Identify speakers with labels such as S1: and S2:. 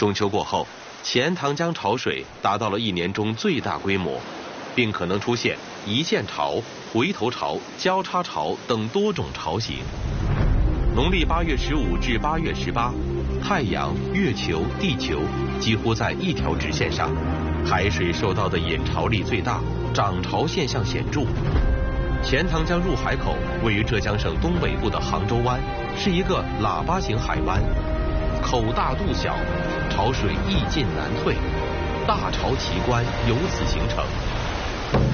S1: 中秋过后，钱塘江潮水达到了1年中最大规模，并可能出现一线潮、回头潮、交叉潮等多种潮形。农历8月15至8月18，太阳、月球、地球几乎在一条直线上，海水受到的引潮力最大，涨潮现象显著。钱塘江入海口位于浙江省东北部的杭州湾，是一个喇叭形海湾，口大肚小，潮水易进难退，大潮奇观由此形成。